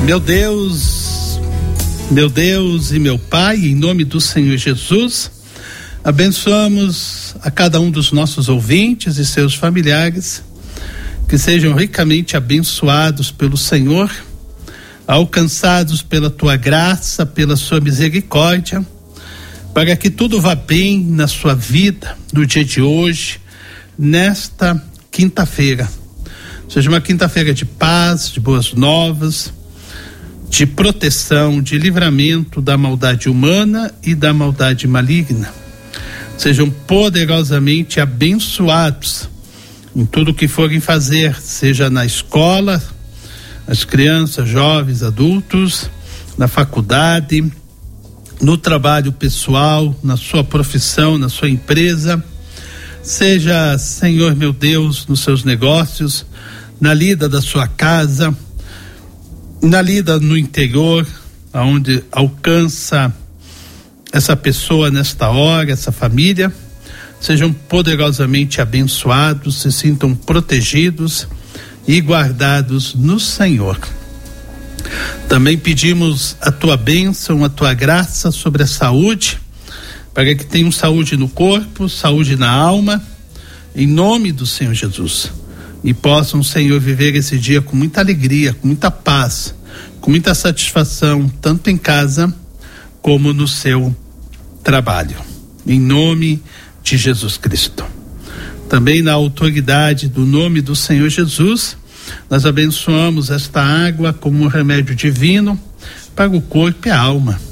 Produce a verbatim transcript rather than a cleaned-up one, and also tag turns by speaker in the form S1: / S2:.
S1: Meu Deus, meu Deus e meu Pai, em nome do Senhor Jesus, abençoamos a cada um dos nossos ouvintes e seus familiares, que sejam ricamente abençoados pelo Senhor, alcançados pela tua graça, pela sua misericórdia, para que tudo vá bem na sua vida, no dia de hoje, nesta quinta-feira. Seja uma quinta-feira de paz, de boas novas, de proteção, de livramento da maldade humana e da maldade maligna. Sejam poderosamente abençoados em tudo que forem fazer, seja na escola, as crianças, jovens, adultos, na faculdade, no trabalho pessoal, na sua profissão, na sua empresa. Seja, Senhor meu Deus, nos seus negócios, na lida da sua casa, na lida no interior, aonde alcança essa pessoa nesta hora, essa família. Sejam poderosamente abençoados, se sintam protegidos e guardados no Senhor. Também pedimos a tua bênção, a tua graça sobre a saúde, para que tenham saúde no corpo, saúde na alma, em nome do Senhor Jesus. E possam, Senhor, viver esse dia com muita alegria, com muita paz, com muita satisfação, tanto em casa como no seu trabalho. Em nome de Jesus Cristo. Também na autoridade do nome do Senhor Jesus, nós abençoamos esta água como um remédio divino para o corpo e a alma.